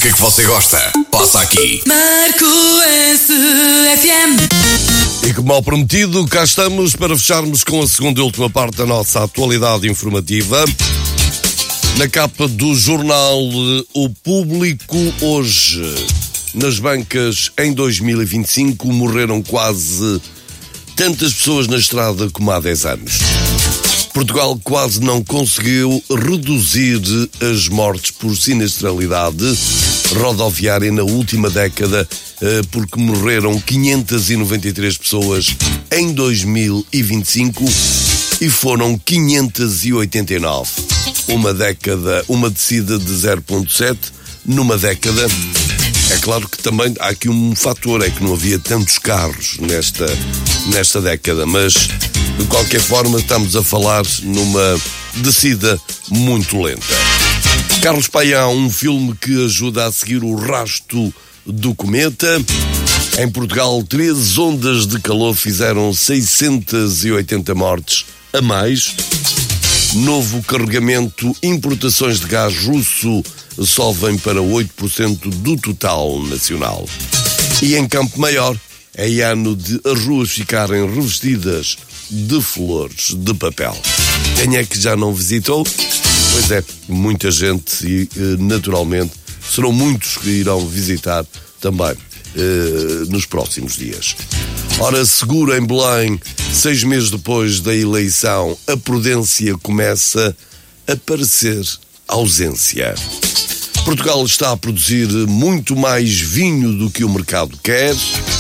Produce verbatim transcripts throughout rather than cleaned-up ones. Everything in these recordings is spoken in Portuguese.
música que você gosta, passa aqui. Marco S F M. E como ao prometido, cá estamos para fecharmos com a segunda e última parte da nossa atualidade informativa. Na capa do jornal O Público, hoje, nas bancas em dois mil e vinte e cinco, morreram quase tantas pessoas na estrada como há dez anos. Portugal quase não conseguiu reduzir as mortes por sinistralidade rodoviária na última década, porque morreram quinhentas e noventa e três pessoas em dois mil e vinte e cinco e foram quinhentas e oitenta e nove. Uma década, uma descida de zero vírgula sete numa década. É claro que também há aqui um fator, é que não havia tantos carros nesta, nesta década, mas de qualquer forma estamos a falar numa descida muito lenta. Carlos Paião, um filme que ajuda a seguir o rastro do cometa. Em Portugal, três ondas de calor fizeram seiscentas e oitenta mortes a mais. Novo carregamento, importações de gás russo sobem para oito por cento do total nacional. E em Campo Maior, é ano de as ruas ficarem revestidas de flores de papel. Quem é que já não visitou? Pois é, muita gente e, naturalmente, serão muitos que irão visitar também eh, nos próximos dias. Ora, seguro em Belém, seis meses depois da eleição, a prudência começa a parecer ausência. Portugal está a produzir muito mais vinho do que o mercado quer.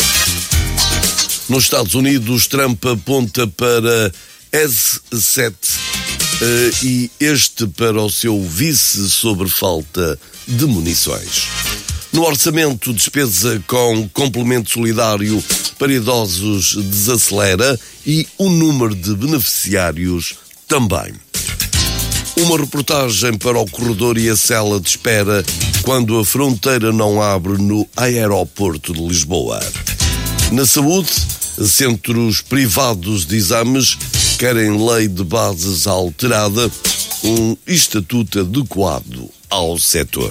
Nos Estados Unidos, Trump aponta para S sete uh, e este para o seu vice sobre falta de munições. No orçamento, despesa com complemento solidário para idosos desacelera e o número de beneficiários também. Uma reportagem para o corredor e a cela de espera quando a fronteira não abre no aeroporto de Lisboa. Na saúde, centros privados de exames querem lei de bases alterada, um estatuto adequado ao setor.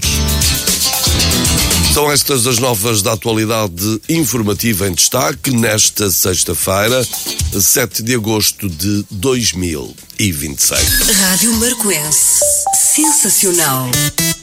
São estas as novas da atualidade informativa em destaque nesta sexta-feira, sete de agosto de dois mil e vinte e seis. Rádio Marcoense. Sensacional.